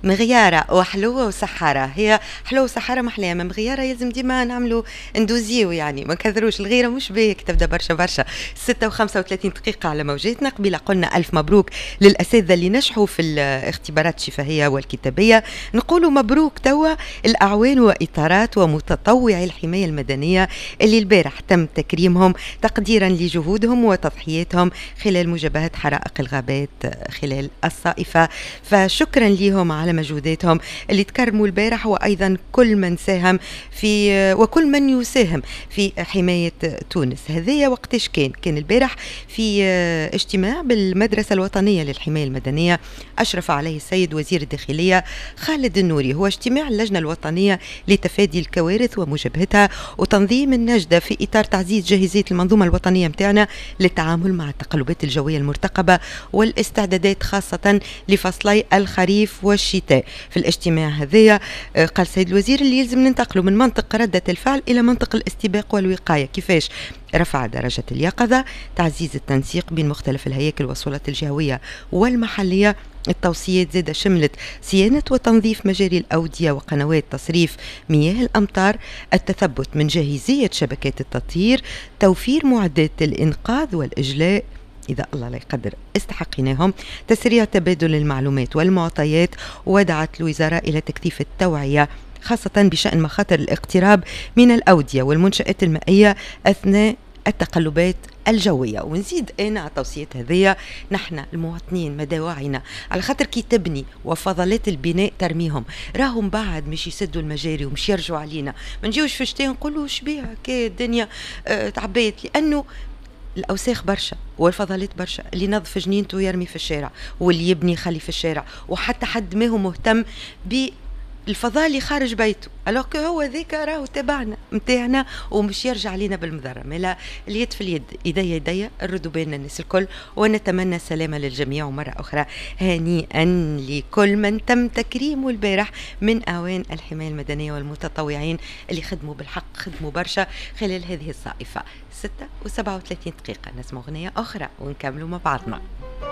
مغيارة وحلوة وسحارة، هي حلوة وسحارة محلية، ما مغيارة يلزم ديما نعملوا ندوزيو يعني ما كثروش الغيرة مش بيك تبدا برشا برشا. 6:35 على موجاتنا. قبيلة قلنا ألف مبروك للأساتذة اللي نجحوا في الاختبارات الشفهية والكتابية. نقولوا مبروك توا الأعوان وإطارات ومتطوعي الحماية المدنية اللي البارح تم تكريمهم تقديرا لجهودهم وتضحياتهم خلال مجابهة حرائق الغابات خلال الصائفة، فشكرا لهم على مجهوداتهم اللي تكرموا البارح، وأيضا كل من ساهم في وكل من يساهم في حماية تونس. هذه وقتاش كان البارح في اجتماع بالمدرسة الوطنية للحماية المدنية أشرف عليه السيد وزير الداخلية خالد النوري. هو اجتماع اللجنة الوطنية لتفادي الكوارث ومجابهتها وتنظيم النجدة في إطار تعزيز جاهزية المنظومة الوطنية متاعنا للتعامل مع التقلبات الجوية المرتقبة والاستعدادات خاصة لفصلي الخريف والشتاء. في الاجتماع هذا قال السيد الوزير اللي يلزم ننتقلوا من منطق ردة الفعل إلى منطق الاستباق والوقاية. كيفاش؟ رفع درجة اليقظة، تعزيز التنسيق بين مختلف الهياكل والسلطات الجهوية والمحلية. التوصيات زادة شملت صيانة وتنظيف مجاري الأودية وقنوات تصريف مياه الأمطار، التثبت من جاهزية شبكات التطهير، توفير معدات الإنقاذ والإجلاء إذا الله لا يقدر استحقناهم، تسريع تبادل المعلومات والمعطيات. ودعت الوزارة إلى تكثيف التوعية خاصة بشأن مخاطر الاقتراب من الأودية والمنشآت المائية أثناء التقلبات الجوية. ونزيد أنا على التوصيات هذه، نحن المواطنين مداوعنا على خاطر كي تبني وفضلات البناء ترميهم راهم بعد مش يسدوا المجاري ومش يرجعوا علينا، ما نجيوش في الشتاء نقولوا شبيها كي الدنيا تعبيت، لأنه الأوساخ برشا والفضلات برشا، اللي ينظف جنينته يرمي في الشارع واللي يبني يخلي في الشارع، وحتى حد ما هو مهتم بالفضاء اللي خارج بيته، الوغ هو ذيك راهو تبعنا متاعنا ومش يرجع علينا بالمضرة. ملا اليد في اليد، يديا نردوا بالنا الناس الكل، ونتمنى السلامة للجميع. ومرة أخرى هنيئا لكل من تم تكريمه البارح من أعوان الحماية المدنية والمتطوعين اللي خدموا بالحق، خدموا برشا خلال هذه الصائفة. 6:37 نسمع أغنية أخرى ونكملوا مع بعضنا.